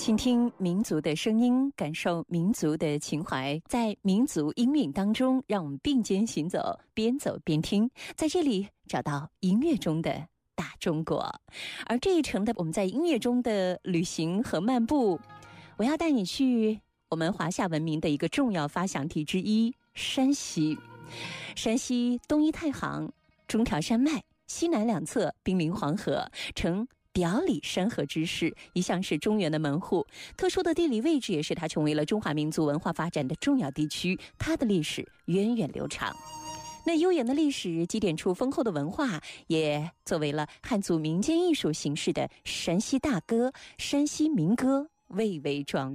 倾听民族的声音，感受民族的情怀，在民族音韵当中，让我们并肩行走，边走边听，在这里找到音乐中的大中国。而这一程的我们在音乐中的旅行和漫步，我要带你去我们华夏文明的一个重要发祥地之一——山西。山西东依太行，中条山脉，西南两侧濒临黄河，呈表里山河之势，一向是中原的门户。特殊的地理位置也使它成为了中华民族文化发展的重要地区，它的历史源远流长。那悠远的历史积淀出丰厚的文化，也作为了汉族民间艺术形式的山西大歌、山西民歌，蔚为壮